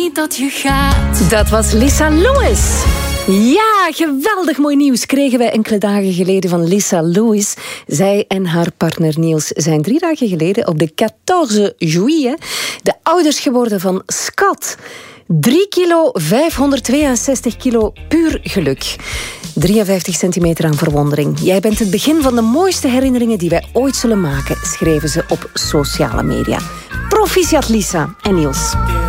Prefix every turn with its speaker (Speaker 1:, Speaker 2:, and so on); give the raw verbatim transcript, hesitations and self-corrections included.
Speaker 1: niet dat je gaat.
Speaker 2: Dat was Lisa Lewis. Ja, geweldig mooi nieuws kregen wij enkele dagen geleden van Lisa Lewis. Zij en haar partner Niels zijn drie dagen geleden op de veertien juillet de ouders geworden van Schat. drie kilo, vijfhonderdtweeënzestig kilo puur geluk. drieënvijftig centimeter aan verwondering. Jij bent het begin van de mooiste herinneringen die wij ooit zullen maken, schreven ze op sociale media. Proficiat Lisa en Niels.